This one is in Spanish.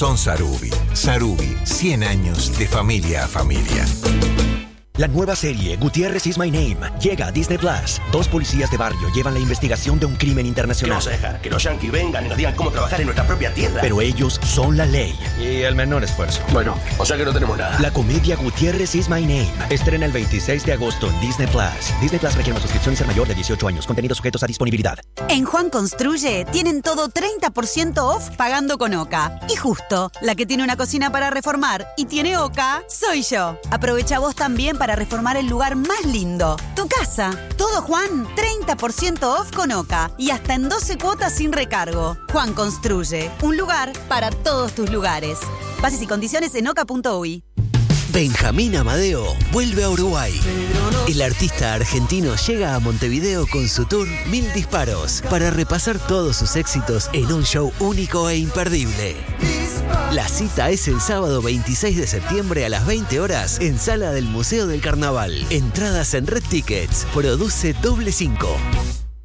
son Sarubi. Sarubi, 100 años de familia a familia. La nueva serie Gutiérrez is My Name llega a Disney Plus. 2 policías de barrio llevan la investigación de un crimen internacional. ¿Qué vamos a dejar? Que los yanquis vengan y nos digan cómo trabajar en nuestra propia tierra. Pero ellos son la ley. Y el menor esfuerzo. Bueno, o sea que no tenemos nada. La comedia Gutiérrez is My Name estrena el 26 de agosto en Disney Plus. Disney Plus requiere una suscripción y ser mayor de 18 años. Contenidos sujetos a disponibilidad. En Juan Construye tienen todo 30% off pagando con Oca. Y justo, la que tiene una cocina para reformar y tiene Oca, soy yo. Aprovecha vos también para reformar el lugar más lindo, tu casa. Todo Juan, 30% off con Oca y hasta en 12 cuotas sin recargo. Juan Construye, un lugar para todos tus lugares. Bases y condiciones en oca.uy. Benjamín Amadeo vuelve a Uruguay. El artista argentino llega a Montevideo con su tour 1000 Disparos para repasar todos sus éxitos en un show único e imperdible. La cita es el sábado 26 de septiembre a las 20 horas en Sala del Museo del Carnaval. Entradas en Red Tickets. Produce Doble 5.